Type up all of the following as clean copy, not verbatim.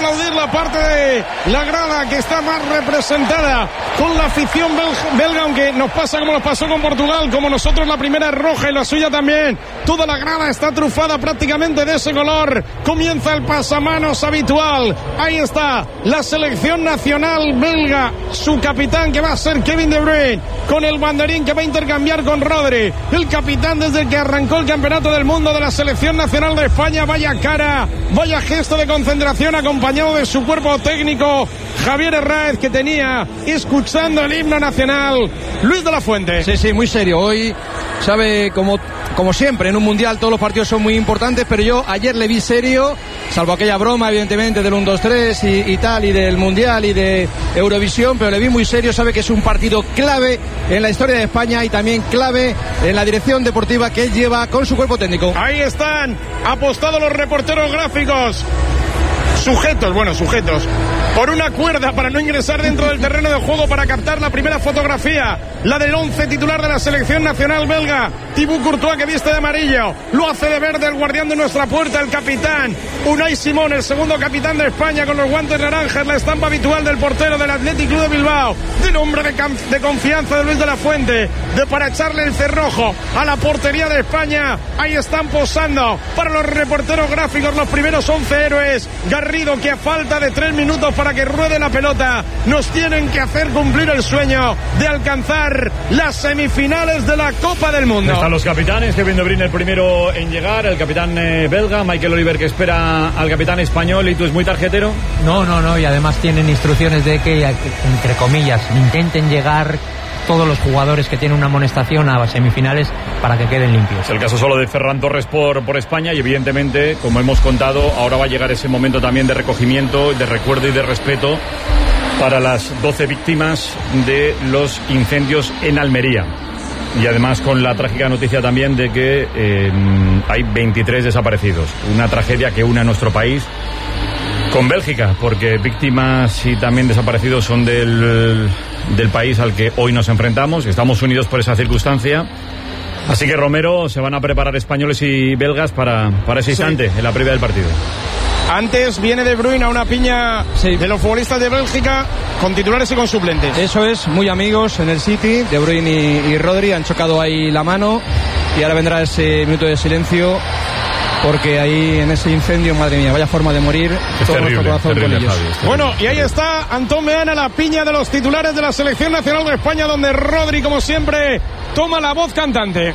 aplaudir la parte de la grada que está más representada con la afición belga, aunque nos pasa como nos pasó con Portugal, como nosotros la primera es roja y la suya también. Toda la grada está trufada prácticamente de ese color. Comienza el pasamanos habitual. Ahí está la selección nacional belga, su capitán que va a ser Kevin De Bruyne, con el banderín que va a intercambiar con Rodri, el capitán desde que arrancó el campeonato del mundo de la selección nacional de España. Vaya cara, vaya gesto de concentración, acompañado de su cuerpo técnico Javier Herráez, que tenía escuchando el himno nacional Luis de la Fuente. Sí, muy serio. Hoy, sabe, como siempre en un mundial todos los partidos son muy importantes, pero yo ayer le vi serio, salvo aquella broma evidentemente del 1-2-3 y tal, y del mundial y de Eurovisión, pero le vi muy serio. Sabe que es un partido clave en la historia de España y también clave en la dirección deportiva que él lleva con su cuerpo técnico. Ahí están apostados los reporteros gráficos, sujetos por una cuerda para no ingresar dentro del terreno de juego, para captar la primera fotografía, la del 11 titular de la selección nacional belga, Thibaut Courtois, que viste de amarillo, lo hace de verde el guardián de nuestra puerta, el capitán Unai Simón, el segundo capitán de España, con los guantes naranjas, la estampa habitual del portero del Athletic Club de Bilbao, del hombre de confianza de Luis de la Fuente, para echarle el cerrojo a la portería de España. Ahí están posando para los reporteros gráficos los primeros 11 héroes. Garrido, que a falta de 3 minutos para que ruede la pelota, nos tienen que hacer cumplir el sueño de alcanzar las semifinales de la Copa del Mundo. Están los capitanes, Kevin De Bruyne el primero en llegar, el capitán belga, Michael Oliver, que espera al capitán español. ¿Y tú es muy tarjetero? No, y además tienen instrucciones de que, entre comillas, intenten llegar todos los jugadores que tienen una amonestación a semifinales para que queden limpios. Es el caso solo de Ferran Torres por España, y evidentemente, como hemos contado, ahora va a llegar ese momento también de recogimiento, de recuerdo y de respeto para las 12 víctimas de los incendios en Almería. Y además con la trágica noticia también de que hay 23 desaparecidos. Una tragedia que une a nuestro país con Bélgica, porque víctimas y también desaparecidos son del país al que hoy nos enfrentamos. Estamos unidos por esa circunstancia. Así que, Romero, se van a preparar españoles y belgas para ese instante, en la previa del partido. Antes viene De Bruyne a una piña de los futbolistas de Bélgica, con titulares y con suplentes. Eso es, muy amigos en el City. De Bruyne y Rodri han chocado ahí la mano, y ahora vendrá ese minuto de silencio, porque ahí en ese incendio, madre mía, vaya forma de morir. Es terrible, con ellos. Javi, bueno, y ahí está Antón Meana, la piña de los titulares de la selección nacional de España, donde Rodri, como siempre, toma la voz cantante.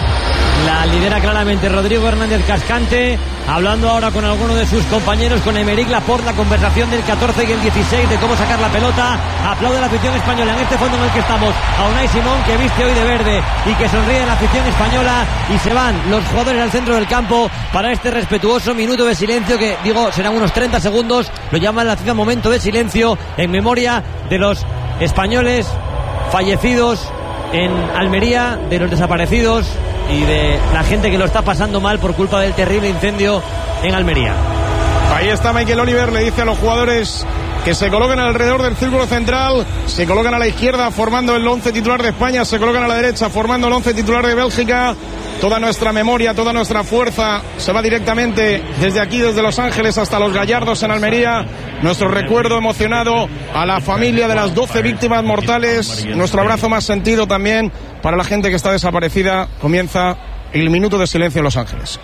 La lidera claramente Rodrigo Hernández Cascante, hablando ahora con alguno de sus compañeros, con Aymeric Laporte, la conversación del 14 y el 16 de cómo sacar la pelota. Aplaude la afición española en este fondo en el que estamos a Unai Simón, que viste hoy de verde y que sonríe la afición española, y se van los jugadores al centro del campo para este respetuoso minuto de silencio, que digo serán unos 30 segundos, lo llaman la FIFA momento de silencio en memoria de los españoles fallecidos en Almería, de los desaparecidos y de la gente que lo está pasando mal por culpa del terrible incendio en Almería. Ahí está Michael Oliver, le dice a los jugadores que se coloquen alrededor del círculo central, se colocan a la izquierda formando el 11 titular de España, se colocan a la derecha formando el 11 titular de Bélgica. Toda nuestra memoria, toda nuestra fuerza se va directamente desde aquí, desde Los Ángeles hasta Los Gallardos en Almería. Nuestro recuerdo emocionado a la familia de las 12 víctimas mortales. Nuestro abrazo más sentido también para la gente que está desaparecida. Comienza el minuto de silencio en Los Ángeles.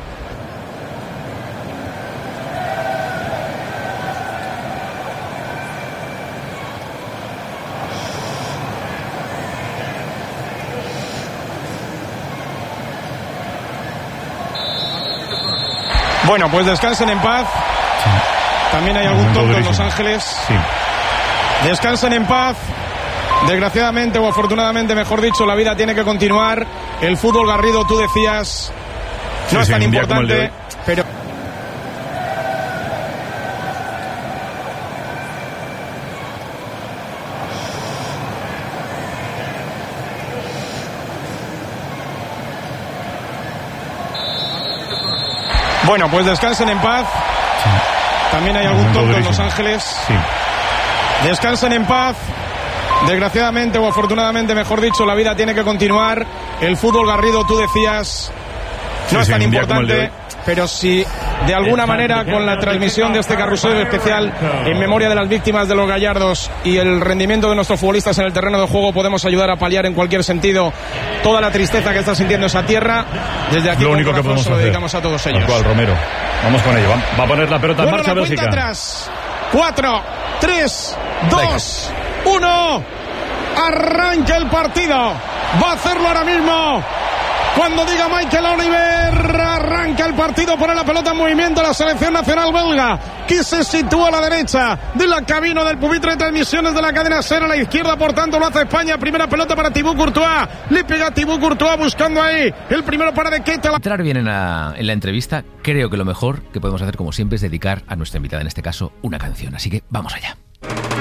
Bueno, pues descansen en paz. También hay algún tonto en Los Ángeles. Sí. Descansen en paz. Desgraciadamente o afortunadamente, mejor dicho, la vida tiene que continuar. El fútbol, Garrido, tú decías, no es tan importante, pero... Bueno, pues descansen en paz. Sí. También hay algún tonto en Los Ángeles. Sí. Descansen en paz. Desgraciadamente o afortunadamente, mejor dicho, la vida tiene que continuar. El fútbol, Garrido, tú decías, no es tan importante, pero si de alguna manera con la transmisión de este carrusel especial en memoria de las víctimas de los Gallardos y el rendimiento de nuestros futbolistas en el terreno de juego, podemos ayudar a paliar en cualquier sentido toda la tristeza que está sintiendo esa tierra. Desde aquí, lo único que podemos hacer, lo dedicamos a todos ellos. Cual, Romero. Vamos con ello. Va a poner la pelota en marcha Bélgica. Atrás. 4, 3, 2, 1. Arranca el partido. Va a hacerlo ahora mismo. Cuando diga Michael Oliver, arranca el partido, pone la pelota en movimiento la selección nacional belga, que se sitúa a la derecha de la cabina del pupitre de transmisiones de la cadena SER. A la izquierda, por tanto, lo hace España. Primera pelota para Thibaut Courtois. Le pega Thibaut Courtois buscando ahí el primero para De Ketel. Entrar bien en la entrevista, creo que lo mejor que podemos hacer, como siempre, es dedicar a nuestra invitada, en este caso, una canción. Así que vamos allá.